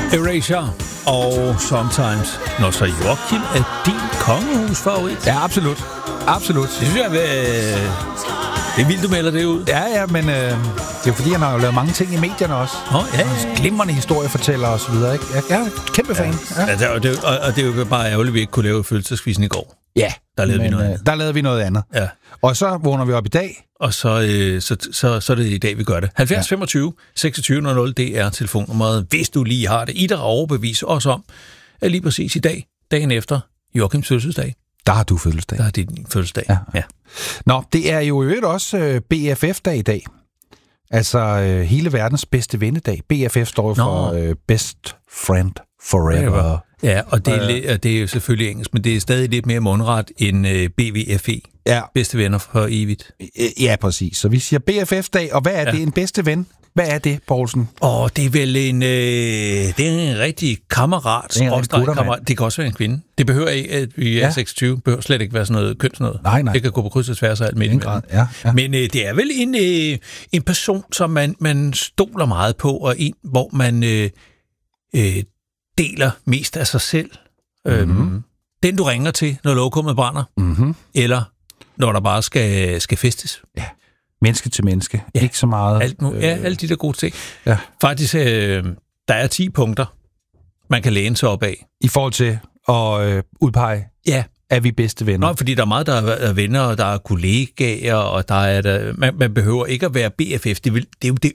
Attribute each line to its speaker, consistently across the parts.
Speaker 1: Erasure og Sometimes. Nå, så Joachim er din kongehusfavorit.
Speaker 2: Ja, absolut. Absolut.
Speaker 1: Det synes jeg, det er vildt, du melder det ud.
Speaker 2: Ja, men det er jo fordi, han har jo lavet mange ting i medierne også.
Speaker 1: Ja.
Speaker 2: Glimrende historiefortæller og så videre, ikke? Jeg er kæmpe fan.
Speaker 1: Ja. Og det er jo bare ærgerligt, at vi ikke kunne lave følelsesquizzen i går.
Speaker 2: Ja,
Speaker 1: der lavede vi noget andet.
Speaker 2: Ja. Og så vågner vi op i dag.
Speaker 1: Og så er det i dag, vi gør det. 70 25 26 00, det er telefonnummeret. Hvis du lige har det i dig, overbevise os om, at lige præcis i dag, dagen efter Joachims fødselsdag.
Speaker 2: Der har du fødselsdag.
Speaker 1: Der er din fødselsdag, ja.
Speaker 2: Nå, det er jo øvrigt også BFF-dag i dag. Altså hele verdens bedste vennedag. BFF står for Best Friend Forever.
Speaker 1: Ja, og det er jo selvfølgelig engelsk, men det er stadig lidt mere mundret end BVFE. Ja. Bedste venner for evigt.
Speaker 2: Ja, præcis. Så vi siger BFF-dag, og hvad er det, en bedste ven? Hvad er det, Poulsen?
Speaker 1: Det er vel en rigtig kammerat. Det kan også være en kvinde. Det behøver ikke, at vi er 26. Det behøver slet ikke være sådan noget kønsnød.
Speaker 2: Nej.
Speaker 1: Det kan gå på kryds og tværs og alt med.
Speaker 2: Ja.
Speaker 1: Men det er vel en person, som man stoler meget på, og en, hvor man deler mest af sig selv. Mm-hmm. Den, du ringer til, når lokummet brænder. Mm-hmm. Eller når der bare skal festes.
Speaker 2: Ja. Menneske til menneske. Ja. Ikke så meget.
Speaker 1: Alle de der gode ting.
Speaker 2: Ja.
Speaker 1: Faktisk, der er 10 punkter, man kan læne sig op af.
Speaker 2: I forhold til at udpege, er vi bedste venner?
Speaker 1: Nå, fordi der er meget, der er venner, og der er kollegaer, og der er man behøver ikke at være BFF. Det er jo det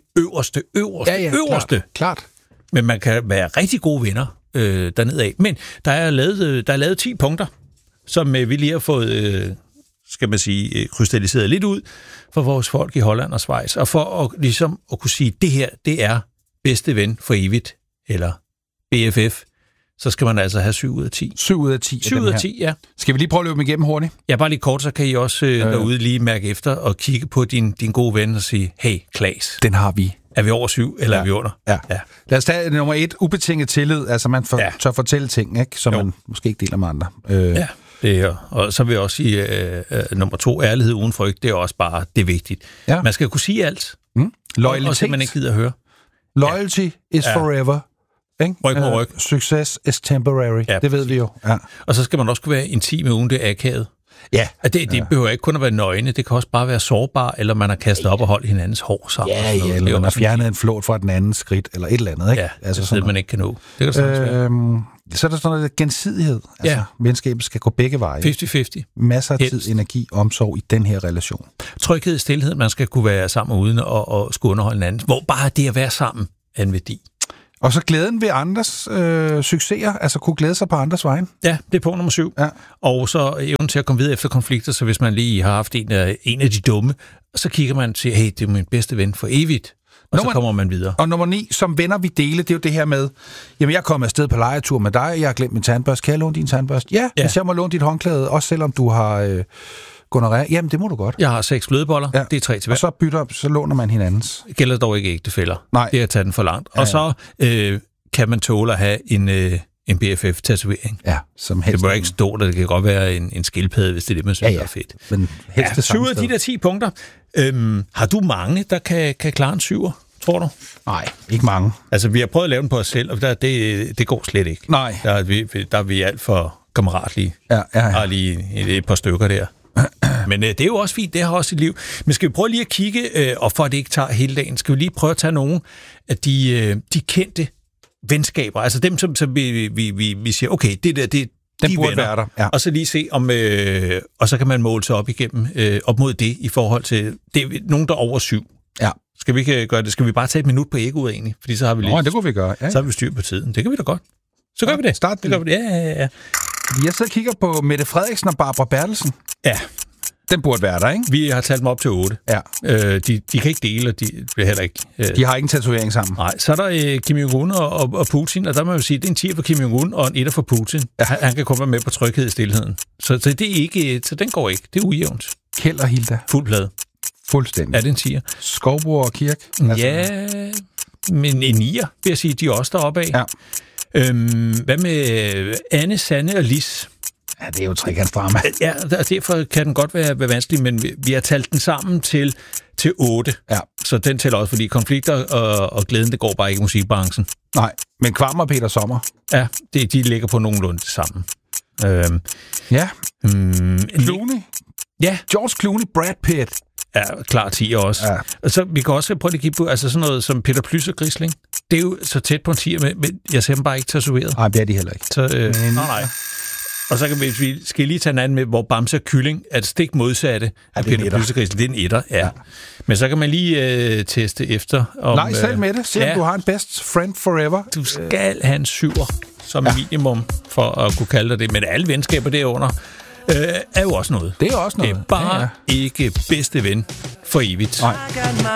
Speaker 1: øverste.
Speaker 2: Klart.
Speaker 1: Men man kan være rigtig gode venner dernede af. Men der er lavet 10 punkter, som vi lige har fået... skal man sige, krystalliseret lidt ud for vores folk i Holland og Schweiz. Og for at kunne sige, at det her, det er bedste ven for evigt, eller BFF, så skal man altså have 7 ud af 10.
Speaker 2: 7 ud af 10
Speaker 1: 7 ud af 10, ja.
Speaker 2: Skal vi lige prøve at løbe dem igennem hurtigt?
Speaker 1: Ja, bare lige kort, så kan I også derude lige mærke efter og kigge på din gode ven og sige, hey, Klaas.
Speaker 2: Den har vi.
Speaker 1: Er vi over 7, eller er vi under?
Speaker 2: Ja. Lad os tage nummer 1, ubetinget tillid. Altså, man tør fortælle ting, ikke, som man måske ikke deler med andre.
Speaker 1: Ja. Det her. Og så vil jeg også sige, nummer 2, ærlighed uden frygt, det er også bare, det er vigtigt. Ja. Man skal kunne sige alt.
Speaker 2: Loyalitet.
Speaker 1: Og så man ikke gider at høre.
Speaker 2: Loyalty is forever.
Speaker 1: Ryg på ryg.
Speaker 2: Success is temporary. Ja, det ved vi jo. Ja.
Speaker 1: Og så skal man også kunne være intim uden det akavet.
Speaker 2: Ja.
Speaker 1: Det behøver ikke kun at være nøgne, det kan også bare være sårbar, eller man har kastet op og holdt hinandens hår sammen.
Speaker 2: Ja, eller man har fjernet en flåt fra den anden skridt, eller et eller andet. Ikke?
Speaker 1: Ja, altså sådan man ikke kan nå. Det kan være.
Speaker 2: Så er der sådan noget gensidighed. Altså, venskabet skal gå begge veje.
Speaker 1: 50-50.
Speaker 2: Masser af tid, energi, omsorg i den her relation.
Speaker 1: Tryghed, stilhed, man skal kunne være sammen uden at skulle underholde hinanden. Hvor bare det at være sammen er en værdi.
Speaker 2: Og så glæden ved andres succeser, altså kunne glæde sig på andres vejen.
Speaker 1: Ja, det er punkt nummer 7. Ja. Og så evnen til at komme videre efter konflikter, så hvis man lige har haft en af de dumme, så kigger man til, hey, det er min bedste ven for evigt. Og så kommer man videre. Og
Speaker 2: nummer 9, som venner vi dele, det er jo det her med, jamen jeg kommer afsted på lejetur med dig, jeg har glemt min tandbørste, kan jeg låne din tandbørste? Ja, hvis jeg må låne dit håndklæde, også selvom du har gonorrhea, jamen det må du godt.
Speaker 1: Jeg har 6 flødeboller, det er 3 til hver.
Speaker 2: Og så låner man hinandens.
Speaker 1: Det gælder dog ikke ægtefæller.
Speaker 2: Nej.
Speaker 1: Det er at tage den for langt. Ja. Og så kan man tåle at have en BFF-tatovering.
Speaker 2: Ja, som helst.
Speaker 1: Det må ikke stå der, det kan godt være en skildpadde, hvis det er det, man synes er fedt.
Speaker 2: Men helst
Speaker 1: 7 af de der 10 punkter. Har du mange, der kan klare en 7'er? Tror du?
Speaker 2: Nej, ikke mange.
Speaker 1: Altså, vi har prøvet at lave den på os selv, og det går slet ikke.
Speaker 2: Nej. Der
Speaker 1: er vi alt for kammeratlige. Ja. Har lige et par stykker der. Men det er jo også fint, det har også et liv. Men skal vi prøve lige at kigge, og for at det ikke tager hele dagen, skal vi lige prøve at tage nogle af de kendte venskaber, altså dem, som vi siger, okay, det der, det
Speaker 2: den burde være der. Ja.
Speaker 1: Og så lige se om, og så kan man måle sig op igennem, op mod det i forhold til, det er nogen, der er over 7. Ja. Skal vi ikke gøre det? Skal vi bare tage et minut på egoet egentlig? Fordi så har vi lidt,
Speaker 2: det kunne vi gøre. Ja.
Speaker 1: Så har vi styr på tiden. Det kan vi da godt. Så gør vi det.
Speaker 2: Start det.
Speaker 1: Gør vi det. Ja.
Speaker 2: Jeg sidder og kigger på Mette Frederiksen og Barbara Bertelsen. Ja. Den burde være der, ikke?
Speaker 1: Vi har talt dem op til 8. Ja. De kan ikke dele, og de bliver heller ikke...
Speaker 2: De har ikke en tatovering sammen.
Speaker 1: Nej, så er der Kim Jong-un og Putin, og der må man jo sige, det er en 10 for Kim Jong-un og en 1 for Putin. Ja. Han kan komme med på tryghed i stilheden. Så det er ikke... Så den går ikke. Det er ujævnt.
Speaker 2: Kjeld og Hilda.
Speaker 1: Fuld plade.
Speaker 2: Fuldstændig.
Speaker 1: Er det en 10'er?
Speaker 2: Skovbo og Kirk?
Speaker 1: Ja, men en 9'er, vil jeg sige, de er også deroppe af. Ja. Hvad med Anne, Sanne og Lis?
Speaker 2: Ja, det er jo trekantsdrama.
Speaker 1: Ja, og derfor kan den godt være vanskelig, men vi har talt den sammen til 8. Ja. Så den tæller også, fordi konflikter og glæden, det går bare ikke i musikbranchen.
Speaker 2: Nej. Men Kvam og Peter Sommer?
Speaker 1: Ja, de ligger på nogenlunde sammen.
Speaker 2: Ja. Clooney?
Speaker 1: Ja.
Speaker 2: George Clooney, Brad Pitt.
Speaker 1: Ja, klar 10 også. Ja. Og så vi kan også prøve at kigge på, altså sådan noget som Peter Plys og Grisling. Det er jo så tæt på en 10'er, men jeg ser dem bare ikke tatoveret.
Speaker 2: Nej, det er de heller ikke.
Speaker 1: Så, nej. Og så kan vi skal lige tage en anden med, hvor Bamse og Kylling er det stik modsatte af Peter Plys og Grisling. Det er en etter, ja. Men så kan man lige teste efter.
Speaker 2: Nej, selv med det. Se om du har en best friend forever.
Speaker 1: Du skal have en 7'er som minimum for at kunne kalde dig det. Men alle venskaber derunder er jo også noget.
Speaker 2: Det er også noget.
Speaker 1: Det er bare ikke bedste ven for evigt.
Speaker 2: Nej.